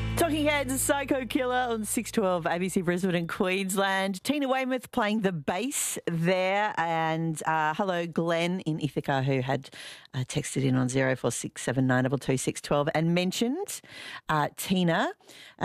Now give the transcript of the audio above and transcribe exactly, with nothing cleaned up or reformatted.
Talking Heads, Psycho Killer on six twelve A B C Brisbane and Queensland. Tina Weymouth playing the bass there. And uh, hello, Glenn in Ithaca, who had uh, texted in on zero four six seven nine two two six one two and mentioned uh, Tina.